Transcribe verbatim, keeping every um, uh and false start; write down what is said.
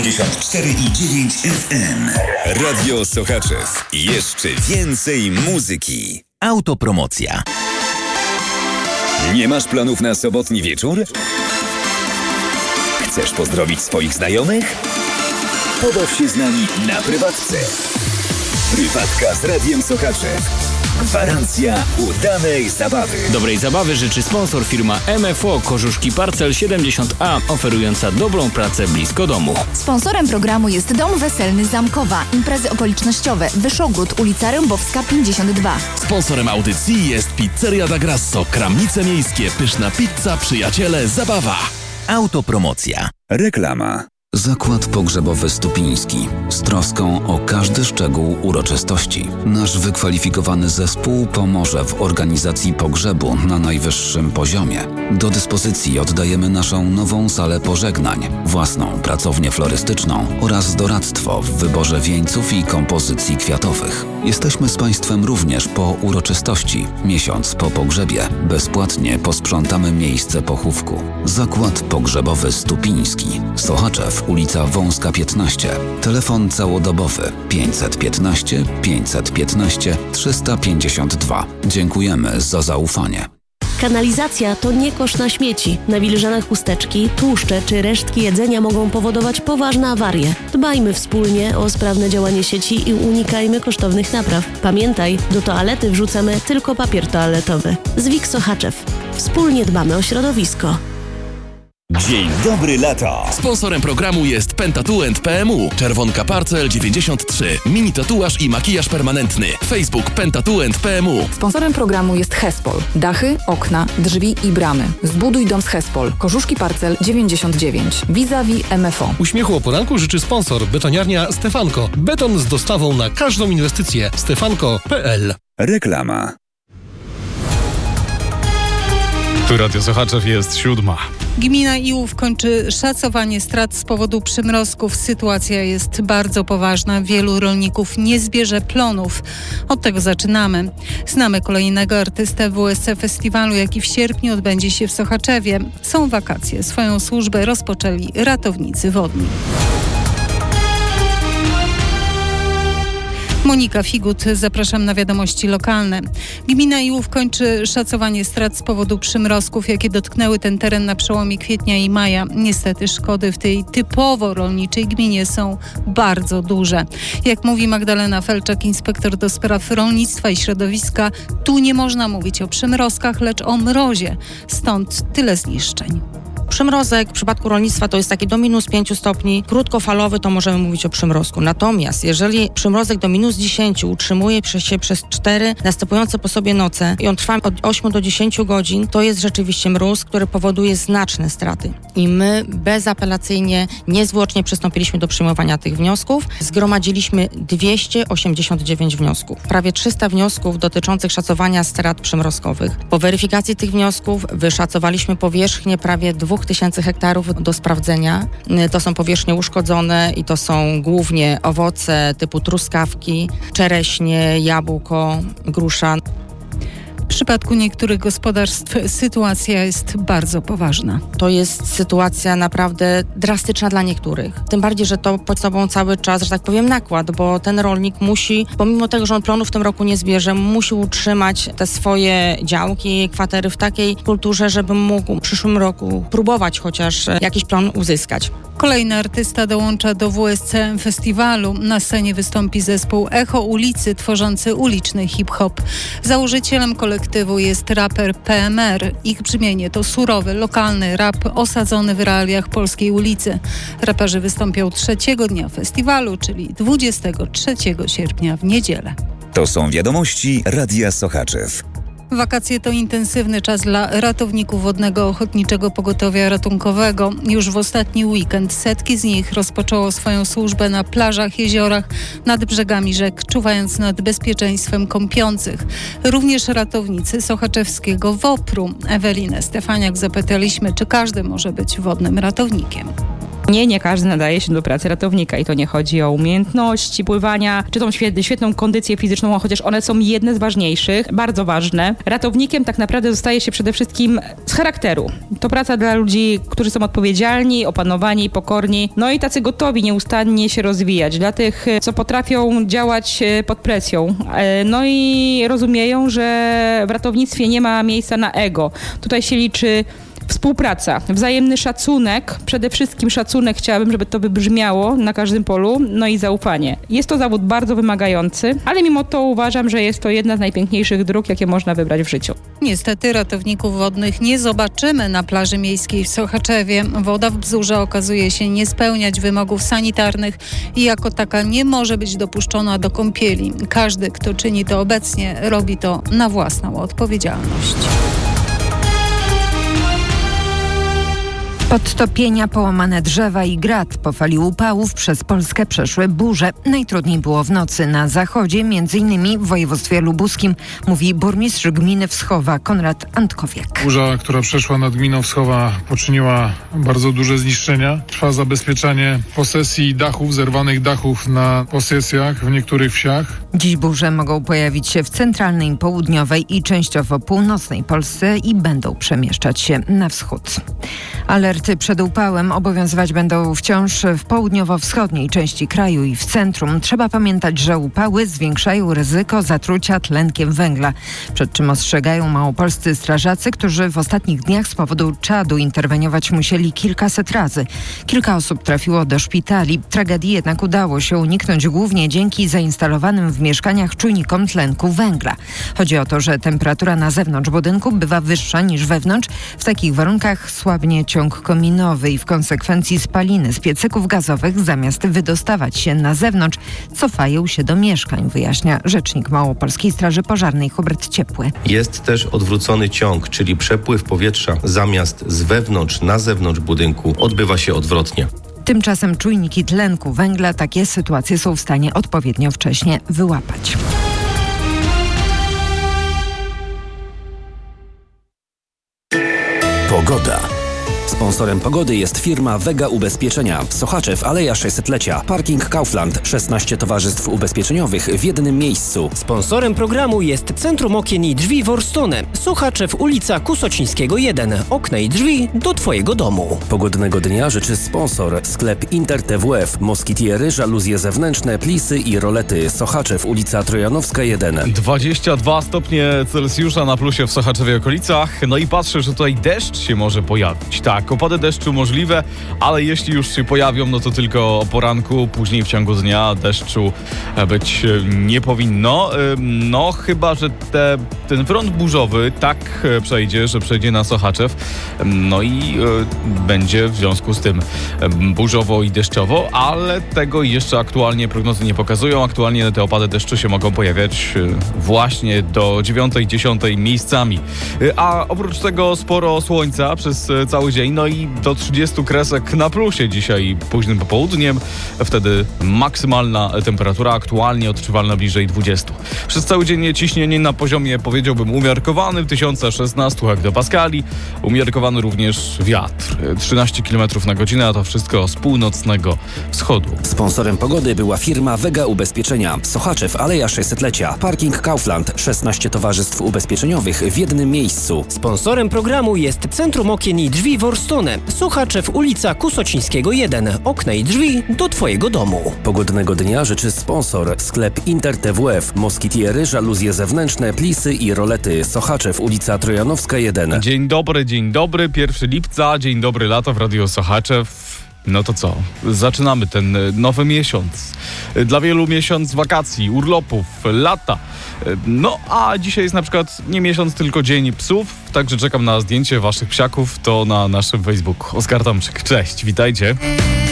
pięćdziesiąt cztery i dziewięć F M. Radio Sochaczew. Jeszcze więcej muzyki. Autopromocja. Nie masz planów na sobotni wieczór? Chcesz pozdrowić swoich znajomych? Pobaw się z nami na prywatce. Prywatka z Radiem Sochaczew. Gwarancja udanej zabawy. Dobrej zabawy życzy sponsor firma M F O Kożuszki Parcel siedemdziesiąt A, oferująca dobrą pracę blisko domu. Sponsorem programu jest Dom Weselny Zamkowa. Imprezy okolicznościowe. Wyszogód, ulica Rębowska pięćdziesiąt dwa. Sponsorem audycji jest Pizzeria da Grasso, Kramnice Miejskie, pyszna pizza, przyjaciele, zabawa. Autopromocja. Reklama. Zakład Pogrzebowy Stupiński. Z troską o każdy szczegół uroczystości. Nasz wykwalifikowany zespół pomoże w organizacji pogrzebu na najwyższym poziomie. Do dyspozycji oddajemy naszą nową salę pożegnań, własną pracownię florystyczną oraz doradztwo w wyborze wieńców i kompozycji kwiatowych. Jesteśmy z Państwem również po uroczystości. Miesiąc po pogrzebie bezpłatnie posprzątamy miejsce pochówku. Zakład Pogrzebowy Stupiński. Sochaczew, ulica Wąska piętnaście. Telefon całodobowy pięćset piętnaście pięćset piętnaście trzysta pięćdziesiąt dwa. Dziękujemy za zaufanie. Kanalizacja to nie kosz na śmieci. Nawilżane chusteczki, tłuszcze czy resztki jedzenia mogą powodować poważne awarie. Dbajmy wspólnie o sprawne działanie sieci i unikajmy kosztownych napraw. Pamiętaj, do toalety wrzucamy tylko papier toaletowy. Zwik Sochaczew. Wspólnie dbamy o środowisko. Dzień dobry lato. Sponsorem programu jest Pentatuent P M U. Czerwonka Parcel dziewięćdziesiąt trzy. Mini tatuaż i makijaż permanentny. Facebook Pentatuent P M U. Sponsorem programu jest Hespol. Dachy, okna, drzwi i bramy. Zbuduj dom z Hespol. Kożuszki Parcel dziewięćdziesiąt dziewięć. Vis-a-vis M F O. Uśmiechu o poranku życzy sponsor. Betoniarnia Stefanko. Beton z dostawą na każdą inwestycję. stefanko kropka p l. Reklama. Tu Radio Sochaczew, jest siódma. Gmina Iłów kończy szacowanie strat z powodu przymrozków. Sytuacja jest bardzo poważna. Wielu rolników nie zbierze plonów. Od tego zaczynamy. Znamy kolejnego artystę W S C Festiwalu, jaki w sierpniu odbędzie się w Sochaczewie. Są wakacje. Swoją służbę rozpoczęli ratownicy wodni. Monika Figut, zapraszam na wiadomości lokalne. Gmina Iłów kończy szacowanie strat z powodu przymrozków, jakie dotknęły ten teren na przełomie kwietnia i maja. Niestety szkody w tej typowo rolniczej gminie są bardzo duże. Jak mówi Magdalena Felczak, inspektor do spraw rolnictwa i środowiska, tu nie można mówić o przymrozkach, lecz o mrozie. Stąd tyle zniszczeń. Przymrozek w przypadku rolnictwa to jest taki do minus pięciu stopni. Krótkofalowy to możemy mówić o przymrozku. Natomiast jeżeli przymrozek do minus dziesięciu utrzymuje się przez cztery następujące po sobie noce i on trwa od ośmiu do dziesięciu godzin, to jest rzeczywiście mróz, który powoduje znaczne straty. I my bezapelacyjnie, niezwłocznie przystąpiliśmy do przyjmowania tych wniosków. Zgromadziliśmy dwieście osiemdziesiąt dziewięć wniosków. Prawie trzysta wniosków dotyczących szacowania strat przymrozkowych. Po weryfikacji tych wniosków wyszacowaliśmy powierzchnię prawie dwóch tysięcy hektarów do sprawdzenia. To są powierzchnie uszkodzone i to są głównie owoce typu truskawki, czereśnie, jabłko, grusza. W przypadku niektórych gospodarstw sytuacja jest bardzo poważna. To jest sytuacja naprawdę drastyczna dla niektórych. Tym bardziej, że to pod sobą cały czas, że tak powiem, nakład, bo ten rolnik musi, pomimo tego, że on plonów w tym roku nie zbierze, musi utrzymać te swoje działki, kwatery w takiej kulturze, żeby mógł w przyszłym roku próbować chociaż jakiś plon uzyskać. Kolejny artysta dołącza do W S C Festiwalu. Na scenie wystąpi zespół Echo Ulicy, tworzący uliczny hip-hop. Założycielem kolektywu jest raper P M R. Ich brzmienie to surowy, lokalny rap osadzony w realiach polskiej ulicy. Raperzy wystąpią trzeciego dnia festiwalu, czyli dwudziestego trzeciego sierpnia w niedzielę. To są wiadomości Radia Sochaczew. Wakacje to intensywny czas dla ratowników Wodnego Ochotniczego Pogotowia Ratunkowego. Już w ostatni weekend setki z nich rozpoczęło swoją służbę na plażach, jeziorach, nad brzegami rzek, czuwając nad bezpieczeństwem kąpiących. Również ratownicy sochaczewskiego W O P R u. Ewelinę Stefaniak zapytaliśmy, czy każdy może być wodnym ratownikiem. Nie, nie każdy nadaje się do pracy ratownika i to nie chodzi o umiejętności pływania, czy tą świetną, świetną kondycję fizyczną, chociaż one są jedne z ważniejszych, bardzo ważne. Ratownikiem tak naprawdę zostaje się przede wszystkim z charakteru. To praca dla ludzi, którzy są odpowiedzialni, opanowani, pokorni, no i tacy gotowi nieustannie się rozwijać. Dla tych, co potrafią działać pod presją. No i rozumieją, że w ratownictwie nie ma miejsca na ego. Tutaj się liczy współpraca, wzajemny szacunek, przede wszystkim szacunek, chciałabym, żeby to wybrzmiało na każdym polu, no i zaufanie. Jest to zawód bardzo wymagający, ale mimo to uważam, że jest to jedna z najpiękniejszych dróg, jakie można wybrać w życiu. Niestety ratowników wodnych nie zobaczymy na plaży miejskiej w Sochaczewie. Woda w Bzurze okazuje się nie spełniać wymogów sanitarnych i jako taka nie może być dopuszczona do kąpieli. Każdy, kto czyni to obecnie, robi to na własną odpowiedzialność. Podtopienia, połamane drzewa i grad po fali upałów przez Polskę przeszły burze. Najtrudniej było w nocy na zachodzie, między innymi w województwie lubuskim, mówi burmistrz gminy Wschowa Konrad Antkowiak. Burza, która przeszła nad gminą Wschowa, poczyniła bardzo duże zniszczenia. Trwa zabezpieczanie posesji dachów, zerwanych dachów na posesjach w niektórych wsiach. Dziś burze mogą pojawić się w centralnej, południowej i częściowo północnej Polsce i będą przemieszczać się na wschód. Alerty przed upałem obowiązywać będą wciąż w południowo-wschodniej części kraju i w centrum. Trzeba pamiętać, że upały zwiększają ryzyko zatrucia tlenkiem węgla, przed czym ostrzegają małopolscy strażacy, którzy w ostatnich dniach z powodu czadu interweniować musieli kilkaset razy. Kilka osób trafiło do szpitali. Tragedii jednak udało się uniknąć głównie dzięki zainstalowanym w mieszkaniach czujnikom tlenku węgla. Chodzi o to, że temperatura na zewnątrz budynku bywa wyższa niż wewnątrz. W takich warunkach słabnie ciąg kominowy i w konsekwencji spaliny z piecyków gazowych zamiast wydostawać się na zewnątrz, cofają się do mieszkań, wyjaśnia rzecznik Małopolskiej Straży Pożarnej Hubert Ciepły. Jest też odwrócony ciąg, czyli przepływ powietrza zamiast z wewnątrz na zewnątrz budynku odbywa się odwrotnie. Tymczasem czujniki tlenku węgla takie sytuacje są w stanie odpowiednio wcześnie wyłapać. Pogoda. Sponsorem pogody jest firma Vega Ubezpieczenia. Sochaczew, Aleja sześćsetlecia. Parking Kaufland. szesnaście towarzystw ubezpieczeniowych w jednym miejscu. Sponsorem programu jest Centrum Okien i Drzwi Worstone. Sochaczew, ulica Kusocińskiego jeden. Okna i drzwi do Twojego domu. Pogodnego dnia życzy sponsor. Sklep Inter T W F. Moskitiery, żaluzje zewnętrzne, plisy i rolety. Sochaczew, ulica Trojanowska jeden. dwadzieścia dwa stopnie Celsjusza na plusie w Sochaczewie okolicach. No i patrzę, że tutaj deszcz się może pojawić. Tak, opady deszczu możliwe, ale jeśli już się pojawią, no to tylko o poranku, później w ciągu dnia deszczu być nie powinno. No chyba, że te, ten front burzowy tak przejdzie, że przejdzie na Sochaczew, no i y, będzie w związku z tym burzowo i deszczowo, ale tego jeszcze aktualnie prognozy nie pokazują. Aktualnie te opady deszczu się mogą pojawiać właśnie do dziewiątej, dziesiątej miejscami. A oprócz tego sporo słońca przez cały dzień, no i do trzydziestu kresek na plusie dzisiaj późnym popołudniem. Wtedy maksymalna temperatura aktualnie odczuwalna bliżej dwudziestu. Przez cały dzień ciśnienie na poziomie, powiedziałbym, umiarkowanym, tysiąc szesnaście hektopaskali. Umiarkowany również wiatr, trzynaście kilometrów na godzinę, a to wszystko z północnego wschodu. Sponsorem pogody była firma Vega Ubezpieczenia. Sochaczew, Aleja sześćsetlecia. Parking Kaufland. szesnaście towarzystw ubezpieczeniowych w jednym miejscu. Sponsorem programu jest Centrum Okien i Drzwi Worstone. Sochaczew, ulica Kusocińskiego jeden. Okna i drzwi do Twojego domu. Pogodnego dnia życzy sponsor. Sklep Inter T W F. Moskitiery, żaluzje zewnętrzne, plisy i rolety. Sochaczew, ulica Trojanowska jeden. Dzień dobry, dzień dobry. pierwszego lipca. Dzień dobry, lato w Radio Sochaczew. No to co? Zaczynamy ten nowy miesiąc. Dla wielu miesiąc wakacji, urlopów, lata. No a dzisiaj jest na przykład nie miesiąc, tylko Dzień Psów. Także czekam na zdjęcie waszych psiaków. To na naszym Facebooku. Oskar Tomczyk. Cześć, witajcie.